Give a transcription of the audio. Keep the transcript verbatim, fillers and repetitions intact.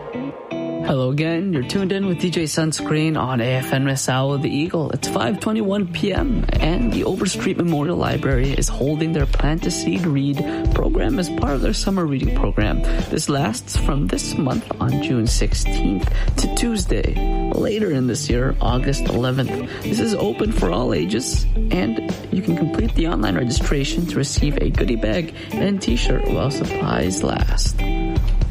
Hello again, you're tuned in with D J Sunscreen on A F N Rizal The Eagle. It's five twenty-one p.m. and the Overstreet Memorial Library is holding their Plant a Seed Read program as part of their summer reading program. This lasts from this month on June sixteenth to Tuesday, later in this year, August eleventh. This is open for all ages, and you can complete the online registration to receive a goodie bag and t-shirt while supplies last.